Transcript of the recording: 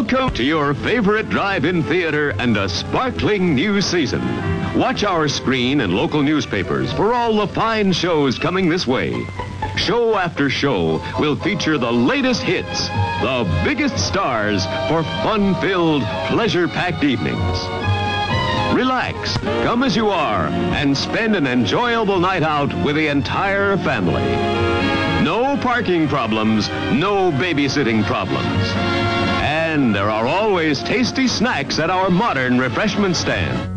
Welcome to your favorite drive-in theater and a sparkling new season. Watch our screen and local newspapers for all the fine shows coming this way. Show after show will feature the latest hits, the biggest stars for fun-filled, pleasure-packed evenings. Relax, come as you are, and spend an enjoyable night out with the entire family. No parking problems, no babysitting problems. And there are always tasty snacks at our modern refreshment stand.